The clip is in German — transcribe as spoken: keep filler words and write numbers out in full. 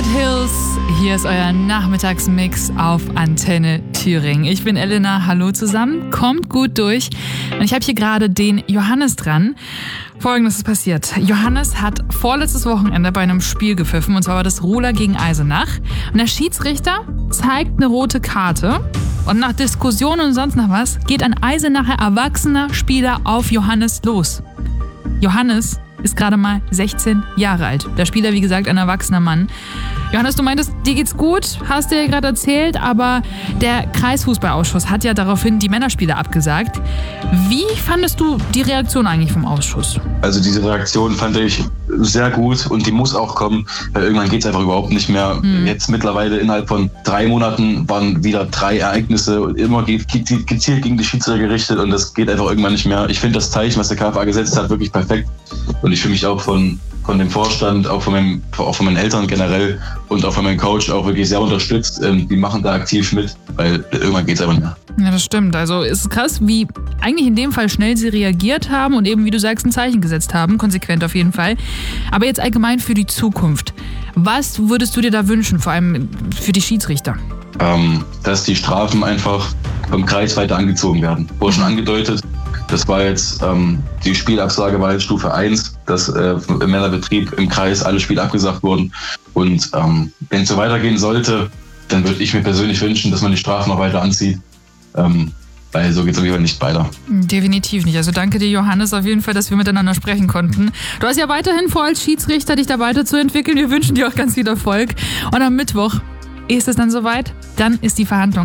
Hollywood Hills, hier ist euer Nachmittagsmix auf Antenne Thüringen. Ich bin Elena, hallo zusammen, kommt gut durch. Und ich habe hier gerade den Johannes dran. Folgendes ist passiert. Johannes hat vorletztes Wochenende bei einem Spiel gepfiffen, und zwar war das Ruhler gegen Eisenach. Und der Schiedsrichter zeigt eine rote Karte. Und nach Diskussion und sonst noch was geht ein Eisenacher erwachsener Spieler auf Johannes los. Johannes ist gerade mal sechzehn Jahre alt. Der Spieler, wie gesagt, ein erwachsener Mann. Johannes, du meintest, dir geht's gut, hast du ja gerade erzählt, aber der Kreisfußballausschuss hat ja daraufhin die Männerspiele abgesagt. Wie fandest du die Reaktion eigentlich vom Ausschuss? Also diese Reaktion fand ich sehr gut und die muss auch kommen, weil irgendwann geht's einfach überhaupt nicht mehr. Mhm. Jetzt mittlerweile innerhalb von drei Monaten waren wieder drei Ereignisse und immer gezielt gegen die Schiedsrichter gerichtet, und das geht einfach irgendwann nicht mehr. Ich finde das Zeichen, was der K F A gesetzt hat, wirklich perfekt, und ich fühle mich auch von von dem Vorstand, auch von, meinem, auch von meinen Eltern generell und auch von meinem Coach auch wirklich sehr unterstützt. Die machen da aktiv mit, weil irgendwann geht's einfach nicht mehr. Ja, das stimmt. Also es ist krass, wie eigentlich in dem Fall schnell sie reagiert haben und eben, wie du sagst, ein Zeichen gesetzt haben. Konsequent auf jeden Fall. Aber jetzt allgemein für die Zukunft. Was würdest du dir da wünschen, vor allem für die Schiedsrichter? Ähm, dass die Strafen einfach vom Kreis weiter angezogen werden. Wurde schon angedeutet. Das war jetzt, ähm, die Spielabsage war jetzt Stufe eins, dass äh, im Männerbetrieb im Kreis alle Spiele abgesagt wurden. Und ähm, wenn es so weitergehen sollte, dann würde ich mir persönlich wünschen, dass man die Strafen noch weiter anzieht. Ähm, weil so geht es auf jeden Fall nicht weiter. Definitiv nicht. Also danke dir, Johannes, auf jeden Fall, dass wir miteinander sprechen konnten. Du hast ja weiterhin vor, als Schiedsrichter dich da weiterzuentwickeln. Wir wünschen dir auch ganz viel Erfolg. Und am Mittwoch ist es dann soweit. Dann ist die Verhandlung